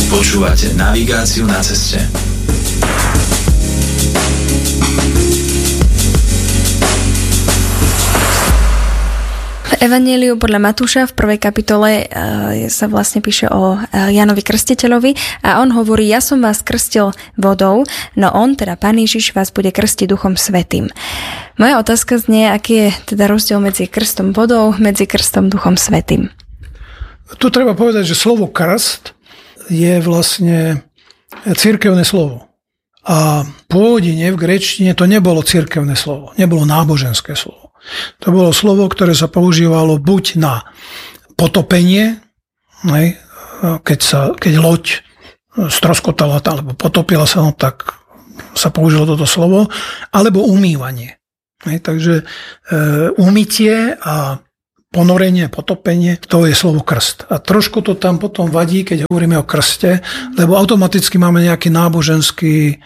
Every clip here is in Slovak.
Počúvate navigáciu na ceste. V Evanjeliu podľa Matúša v 1. kapitole sa vlastne píše o Jánovi Krstiteľovi a on hovorí: ja som vás krstil vodou, no on, teda Pán Ježiš, vás bude krstiť Duchom Svätým. Moja otázka znie, aký je teda rozdiel medzi krstom vodou, medzi krstom Duchom Svätým? Tu treba povedať, že slovo krst je vlastne cirkevné slovo. A pôvodne v gréčtine to nebolo cirkevné slovo, nebolo náboženské slovo. To bolo slovo, ktoré sa používalo buď na potopenie, keď loď stroskotala alebo potopila sa, no tak sa použilo toto slovo, alebo umývanie. Takže umytie a ponorenie, potopenie, to je slovo krst. A trošku to tam potom vadí, keď hovoríme o krste, lebo automaticky máme nejaký náboženský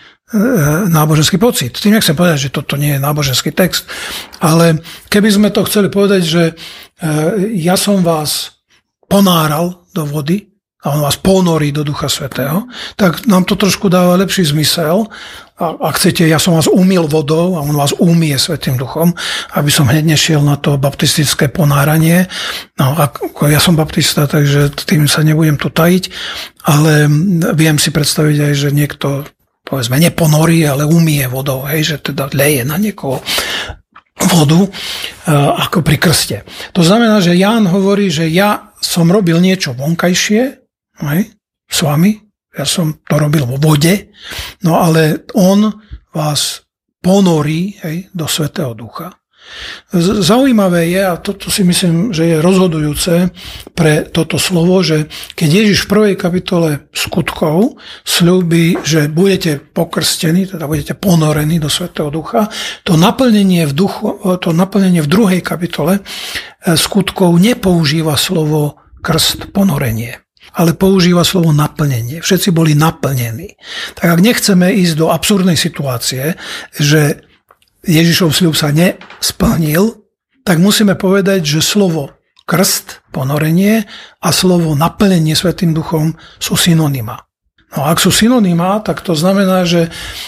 pocit. Tým nechcem povedať, že toto nie je náboženský text, ale keby sme to chceli povedať, že ja som vás ponáral do vody a on vás ponorí do Ducha Svätého, tak nám to trošku dáva lepší zmysel. A ak chcete, ja som vás umyl vodou a on vás umie Svätým Duchom, aby som hneď nešiel na to baptistické ponáranie. No, ako ja som baptista, takže tým sa nebudem tu tajiť, ale viem si predstaviť aj, že niekto, povedzme, neponorí, ale umie vodou, že teda leje na niekoho vodu ako pri krste. To znamená, že Ján hovorí, že ja som robil niečo vonkajšie s vami, ja som to robil vo vode, no ale on vás ponorí do Svätého Ducha. Zaujímavé je, a toto si myslím, že je rozhodujúce pre toto slovo, že keď Ježiš v 1. kapitole Skutkov sľúbi, že budete pokrstení, teda budete ponorení do Svätého Ducha, to naplnenie v 2. kapitole Skutkov nepoužíva slovo krst, ponorenie, ale používa slovo naplnenie. Všetci boli naplnení. Tak ak nechceme ísť do absurdnej situácie, že Ježišov sľub sa nesplnil, tak musíme povedať, že slovo krst, ponorenie a slovo naplnenie Svätým Duchom sú synonymá. No a ak sú synonymá, tak to znamená, že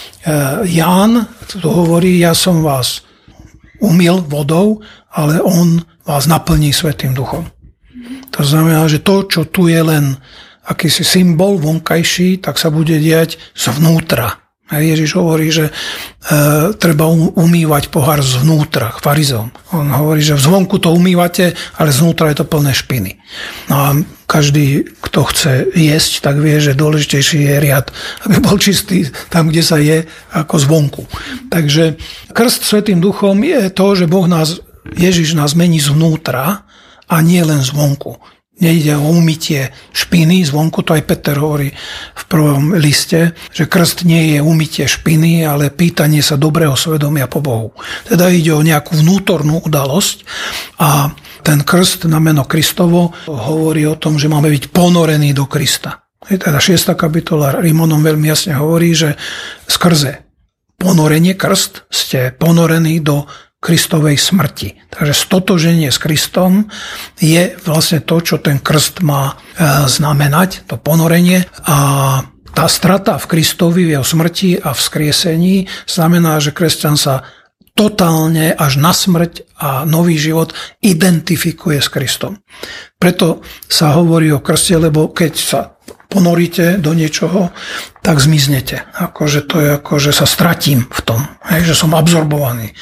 Ján tu hovorí, ja som vás umyl vodou, ale on vás naplní Svätým Duchom. To znamená, že to, čo tu je len akýsi symbol vonkajší, tak sa bude diať zvnútra. Ježiš hovorí, že treba umývať pohár zvnútra, farizom. On hovorí, že zvonku to umývate, ale zvnútra je to plné špiny. No a každý, kto chce jesť, tak vie, že dôležitejší je riad, aby bol čistý tam, kde sa je, ako zvonku. Takže krst Svätým Duchom je to, že Ježiš nás mení zvnútra a nie len zvonku. Nejde o umytie špiny zvonku, to aj Peter hovorí v 1. liste, že krst nie je umytie špiny, ale pýtanie sa dobrého svedomia po Bohu. Teda ide o nejakú vnútornú udalosť a ten krst na meno Kristovo hovorí o tom, že máme byť ponorení do Krista. Teda 6. kapitola Rímanom veľmi jasne hovorí, že skrze ponorenie, krst, ste ponorení do Kristovej smrti. Takže stotoženie s Kristom je vlastne to, čo ten krst má znamenať, to ponorenie. A tá strata v Kristovi, v jeho smrti a vzkriesení znamená, že kresťan sa totálne až na smrť a nový život identifikuje s Kristom. Preto sa hovorí o krste, lebo keď sa ponoríte do niečoho, tak zmiznete. Akože to je ako, že sa stratím v tom, že som absorbovaný.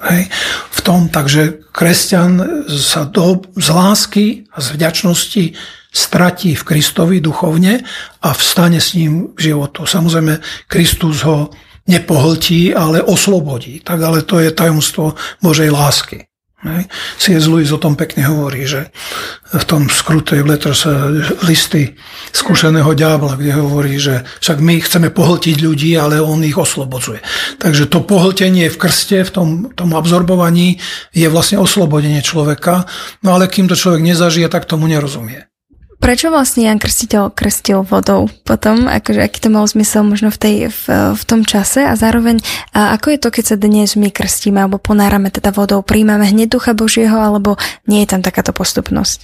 V tom, takže kresťan sa z lásky a z vďačnosti stratí v Kristovi duchovne a vstane s ním v životu. Samozrejme, Kristus ho nepohltí, ale oslobodí. Tak ale to je tajomstvo Božej lásky. C.S. Lewis o tom pekne hovorí, že v tom Screwtape Letters listy skúseného diabla, kde hovorí, že však my chceme pohltiť ľudí, ale on ich oslobodzuje. Takže to pohltenie v krste, v tom absorbovaní je vlastne oslobodenie človeka, no ale kým to človek nezažije, tak tomu nerozumie. Prečo vlastne Ján Krstiteľ krstil vodou potom? Akože, aký to mal zmysel možno v tom čase? A zároveň, ako je to, keď sa dnes my krstíme alebo ponárame teda vodou? Príjmame hneď Ducha Božieho alebo nie je tam takáto postupnosť?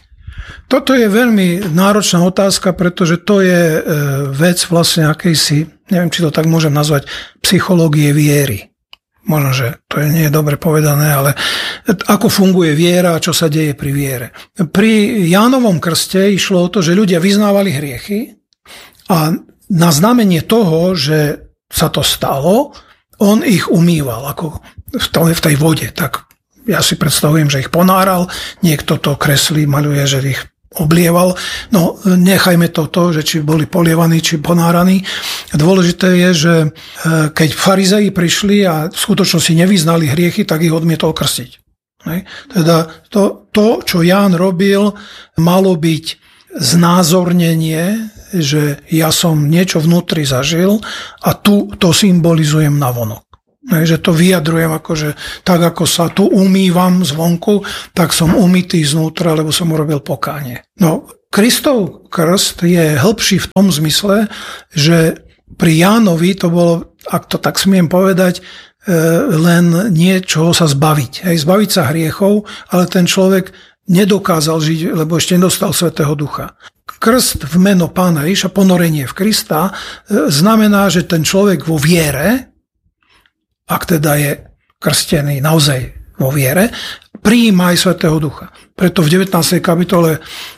Toto je veľmi náročná otázka, pretože to je vec vlastne akejsi, neviem, či to tak môžem nazvať, psychológie viery. Možno, že to nie je dobre povedané, ale ako funguje viera a čo sa deje pri viere. Pri Jánovom krste išlo o to, že ľudia vyznávali hriechy a na znamenie toho, že sa to stalo, on ich umýval ako v tej vode. Tak ja si predstavujem, že ich ponáral, niekto to kreslí, maľuje, že ich oblieval. No, nechajme to, že či boli polievaní, či ponáraní. Dôležité je, že keď farizei prišli a v skutočnosti nevyznali hriechy, tak ich odmietol krstiť. Teda to, čo Ján robil, malo byť znázornenie, že ja som niečo vnútri zažil a tu to symbolizujem navonok. Že to vyjadrujem, akože tak ako sa tu umývam zvonku, tak som umytý znútra, lebo som urobil pokánie. No, Kristov krst je hĺbší v tom zmysle, že pri Jánovi to bolo, ak to tak smiem povedať, len niečoho sa zbaviť. Zbaviť sa hriechov, ale ten človek nedokázal žiť, lebo ešte nedostal Svätého Ducha. Krst v meno Pána Ježiša, ponorenie v Krista, znamená, že ten človek vo viere, ak teda je krstený naozaj vo viere, prijíma aj Svätého Ducha. Preto v 19. kapitole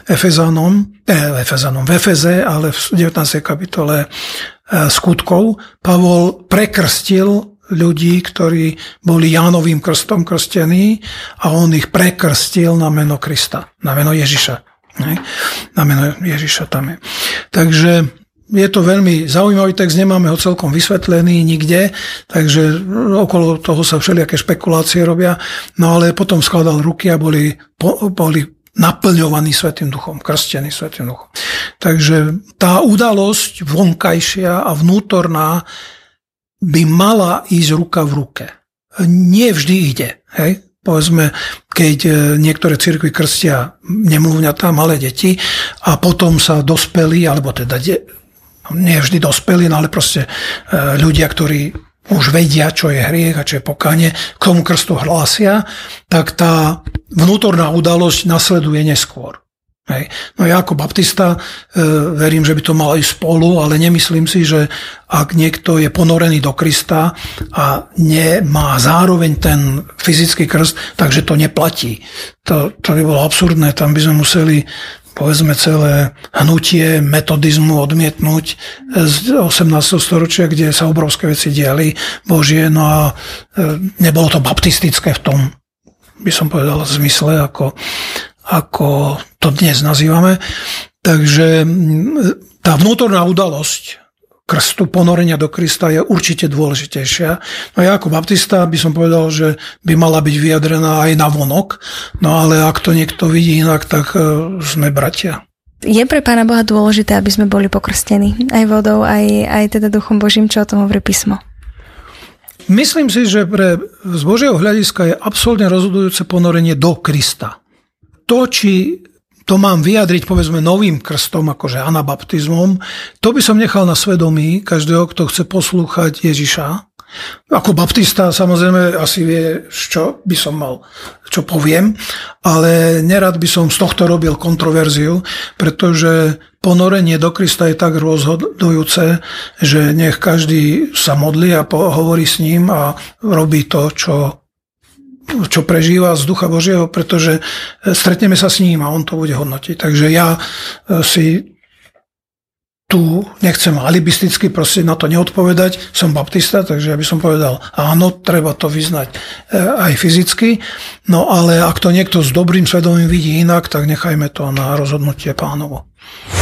v Efeze, ale v 19. kapitole Skutkov Pavol prekrstil ľudí, ktorí boli Jánovým krstom krstení a on ich prekrstil na meno Krista, na meno Ježiša. Na meno Ježiša tam je. Takže je to veľmi zaujímavý text, nemáme ho celkom vysvetlený nikde, takže okolo toho sa všelijaké špekulácie robia, no ale potom skladal ruky a boli naplňovaní Svätým Duchom, krstení Svätým Duchom. Takže tá udalosť vonkajšia a vnútorná by mala ísť ruka v ruke. Nie vždy ide, hej? Povedzme, keď niektoré cirkvi krstia nemluvňatá, malé deti a potom sa dospelí, alebo teda nie vždy dospelí, no ale proste ľudia, ktorí už vedia, čo je hriech a čo je pokánie, k tomu krstu hlásia, tak tá vnútorná udalosť nasleduje neskôr. Hej. No ja ako baptista verím, že by to malo ísť spolu, ale nemyslím si, že ak niekto je ponorený do Krista a nemá zároveň ten fyzický krst, takže to neplatí. To by bolo absurdné, tam by sme museli povedzme celé hnutie metodizmu odmietnúť z 18. storočia, kde sa obrovské veci diali Božie, no a nebolo to baptistické v tom, by som povedal, zmysle, ako to dnes nazývame. Takže tá vnútorná udalosť krstu, ponorenia do Krista je určite dôležitejšia. No ja ako baptista by som povedal, že by mala byť vyjadrená aj na vonok, no ale ak to niekto vidí inak, tak sme bratia. Je pre Pána Boha dôležité, aby sme boli pokrstení aj vodou, aj teda Duchom Božím, čo o tom hovorí písmo? Myslím si, že z Božieho hľadiska je absolútne rozhodujúce ponorenie do Krista. To, či to mám vyjadriť, povedzme, novým krstom, akože anabaptizmom, to by som nechal na svedomí každého, kto chce poslúchať Ježiša. Ako baptista samozrejme asi vie, čo by som mal, čo poviem, ale nerad by som z tohto robil kontroverziu, pretože ponorenie do Krista je tak rozhodujúce, že nech každý sa modlí a hovorí s ním a robí to, čo prežíva z Ducha Božieho, pretože stretneme sa s ním a on to bude hodnotiť. Takže ja si tu nechcem alibisticky proste na to neodpovedať. Som baptista, takže ja by som povedal, áno, treba to vyznať aj fyzicky, no ale ak to niekto s dobrým svedomím vidí inak, tak nechajme to na rozhodnutie Pánovo.